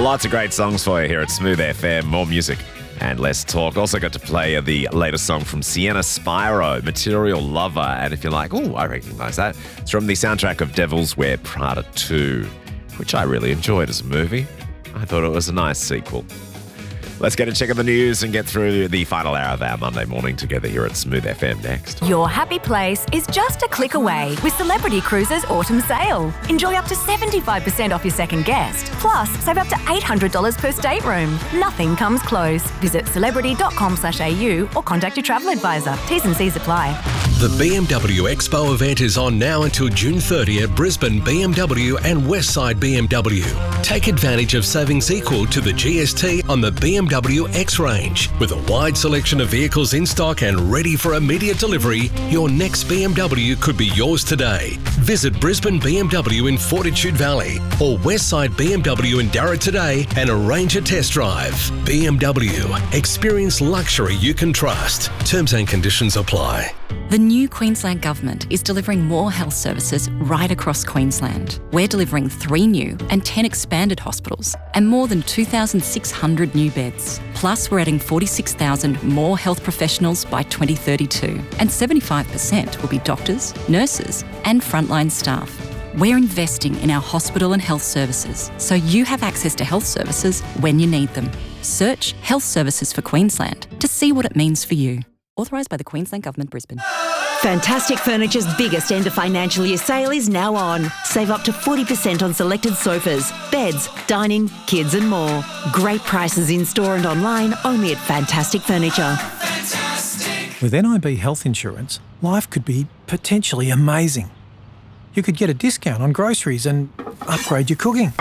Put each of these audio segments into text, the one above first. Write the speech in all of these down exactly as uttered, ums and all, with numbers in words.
Lots of great songs for you here at Smooth F M. More music and less talk. Also got to play the latest song from Sienna Spyro, Material Lover. And if you're like, oh, I recognise that, it's from the soundtrack of Devil's Wear Prada two, which I really enjoyed as a movie. I thought it was a nice sequel. Let's get a check of the news and get through the final hour of our Monday morning together here at Smooth F M next. Your happy place is just a click away with Celebrity Cruises Autumn Sale. Enjoy up to seventy-five percent off your second guest. Plus, save up to eight hundred dollars per stateroom. Nothing comes close. Visit celebrity dot com slash a u or contact your travel advisor. T's and C's apply. The B M W Expo event is on now until June thirtieth at Brisbane B M W and Westside B M W. Take advantage of savings equal to the G S T on the B M W X range. With a wide selection of vehicles in stock and ready for immediate delivery, your next B M W could be yours today. Visit Brisbane B M W in Fortitude Valley or Westside B M W in Darra today and arrange a test drive. B M W. Experience luxury you can trust. Terms and conditions apply. The new Queensland Government is delivering more health services right across Queensland. We're delivering three new and ten expanded hospitals and more than two thousand six hundred new beds. Plus, we're adding forty-six thousand more health professionals by twenty thirty-two, and seventy-five percent will be doctors, nurses and frontline staff. We're investing in our hospital and health services so you have access to health services when you need them. Search Health Services for Queensland to see what it means for you. Authorised by the Queensland Government, Brisbane. Fantastic Furniture's biggest end of financial year sale is now on. Save up to forty percent on selected sofas, beds, dining, kids and more. Great prices in store and online only at Fantastic Furniture. Fantastic. With N I B health insurance, life could be potentially amazing. You could get a discount on groceries and upgrade your cooking.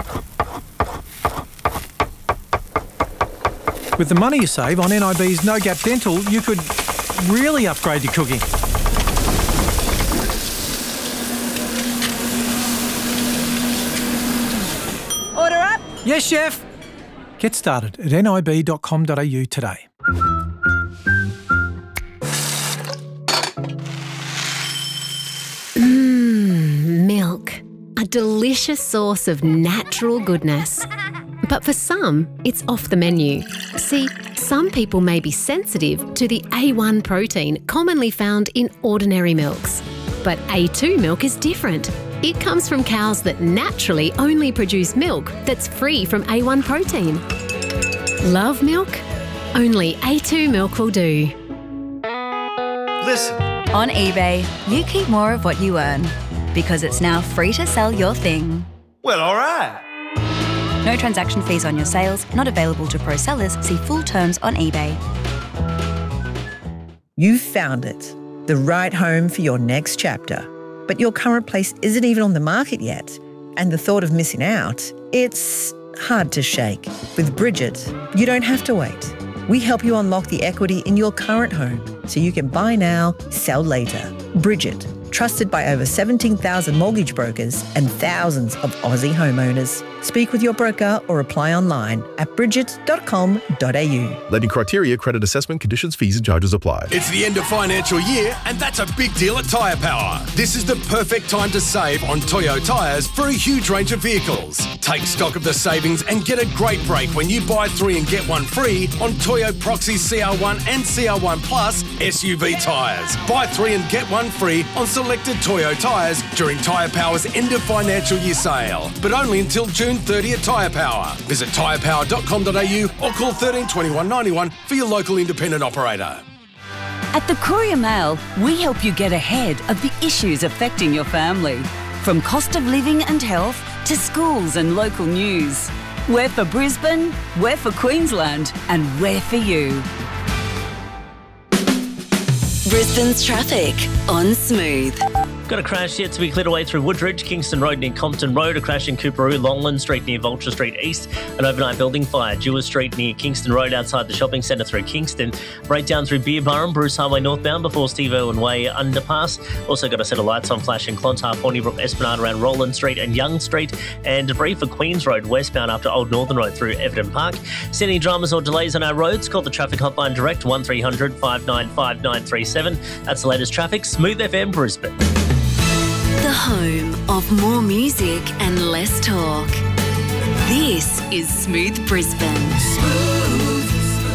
With the money you save on N I B's No Gap Dental, you could really upgrade your cooking. Order up. Yes, chef. Get started at n i b dot com dot a u today. Mmm, milk. A delicious source of natural goodness. But for some, it's off the menu. See, some people may be sensitive to the A one protein commonly found in ordinary milks. But A two milk is different. It comes from cows that naturally only produce milk that's free from A one protein. Love milk? Only A two milk will do. Listen. On eBay, you keep more of what you earn because it's now free to sell your thing. Well, all right. No transaction fees on your sales, not available to pro sellers. See full terms on eBay. You've found it, the right home for your next chapter. But your current place isn't even on the market yet. And the thought of missing out, it's hard to shake. With Bridget, you don't have to wait. We help you unlock the equity in your current home so you can buy now, sell later. Bridget, trusted by over seventeen thousand mortgage brokers and thousands of Aussie homeowners. Speak with your broker or apply online at bridget dot com dot a u. Lending criteria, credit assessment, conditions, fees and charges apply. It's the end of financial year and that's a big deal at Tyre Power. This is the perfect time to save on Toyo tyres for a huge range of vehicles. Take stock of the savings and get a great break when you buy three and get one free on Toyo Proxy C R one and C R one Plus S U V tyres. Buy three and get one free on selected Toyo tyres during Tyre Power's end of financial year sale. But only until June thirtieth. Tyre Power. Visit tyre power dot com dot a u or call one three two one nine one for your local independent operator. At the Courier Mail, we help you get ahead of the issues affecting your family. From cost of living and health to schools and local news. We're for Brisbane, we're for Queensland, and we're for you. Brisbane's traffic on Smooth. Got a crash yet to be cleared away through Woodridge, Kingston Road near Compton Road, a crash in Cooperoo, Longland Street near Vulture Street East, an overnight building fire, Dewar Street near Kingston Road outside the shopping centre through Kingston, breakdown through Beerburrum, Bruce Highway northbound before Steve Irwin Way underpass. Also got a set of lights on flash in Clontarf, Hornibrook, Esplanade around Roland Street and Young Street, and debris for Queens Road westbound after Old Northern Road through Everton Park. See any dramas or delays on our roads? Call the traffic hotline direct one three hundred five nine five nine three seven. That's the latest traffic. Smooth F M Brisbane. The home of more music and less talk. This This is Smooth Brisbane. Smooth.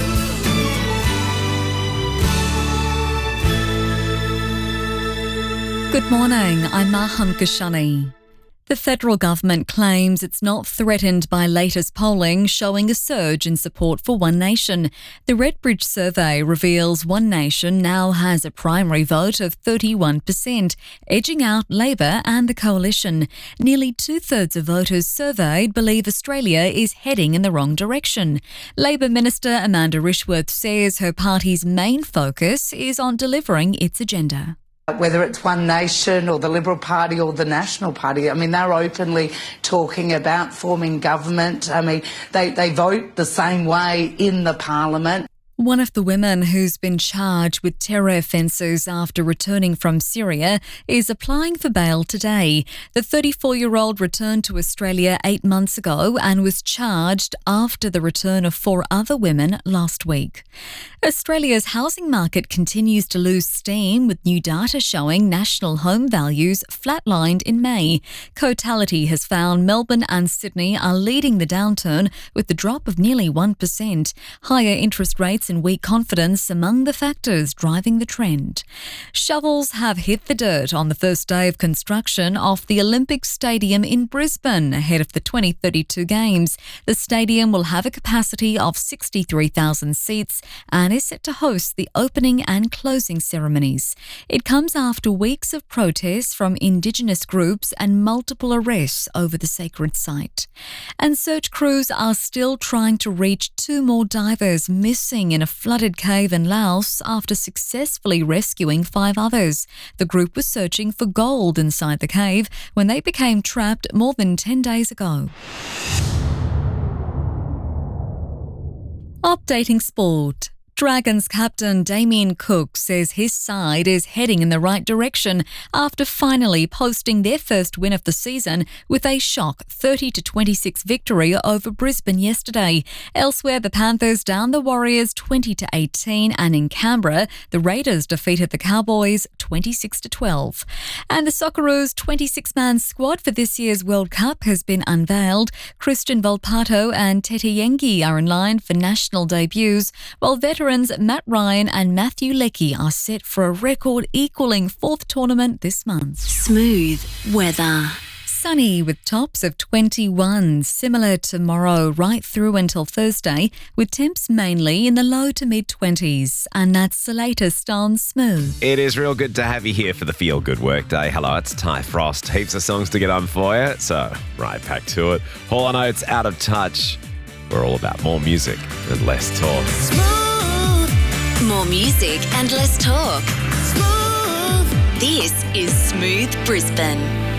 Good morning, I'm Maham Kashani. The federal government claims it's not threatened by latest polling showing a surge in support for One Nation. The Redbridge survey reveals One Nation now has a primary vote of thirty-one percent, edging out Labor and the Coalition. Nearly two-thirds of voters surveyed believe Australia is heading in the wrong direction. Labor Minister Amanda Rishworth says her party's main focus is on delivering its agenda. Whether it's One Nation or the Liberal Party or the National Party, I mean, they're openly talking about forming government. I mean, they, they vote the same way in the Parliament. One of the women who's been charged with terror offences after returning from Syria is applying for bail today. The thirty-four-year-old returned to Australia eight months ago and was charged after the return of four other women last week. Australia's housing market continues to lose steam, with new data showing national home values flatlined in May. Cotality has found Melbourne and Sydney are leading the downturn with the drop of nearly one percent. Higher interest rates and weak confidence among the factors driving the trend. Shovels have hit the dirt on the first day of construction off the Olympic Stadium in Brisbane ahead of the twenty thirty-two Games. The stadium will have a capacity of sixty-three thousand seats and is set to host the opening and closing ceremonies. It comes after weeks of protests from Indigenous groups and multiple arrests over the sacred site. And search crews are still trying to reach two more divers missing in a flooded cave in Laos after successfully rescuing five others. The group was searching for gold inside the cave when they became trapped more than ten days ago. Updating sport. Dragons captain Damien Cook says his side is heading in the right direction after finally posting their first win of the season with a shock thirty to twenty-six victory over Brisbane yesterday. Elsewhere, the Panthers downed the Warriors twenty to eighteen, and in Canberra, the Raiders defeated the Cowboys twenty-six to twelve. And the Socceroos' twenty-six-man squad for this year's World Cup has been unveiled. Christian Volpato and Tete Yengi are in line for national debuts, while veterans Matt Ryan and Matthew Leckie are set for a record-equalling fourth tournament this month. Smooth weather. Sunny with tops of twenty-one, similar tomorrow right through until Thursday, with temps mainly in the low to mid-twenties. And that's the latest on Smooth. It is real good to have you here for the Feel Good Workday. Hello, it's Ty Frost. Heaps of songs to get on for you, so right back to it. Hall and Oates, Out of Touch. We're all about more music and less talk. Smooth. More music and less talk. Smooth. This is Smooth Brisbane.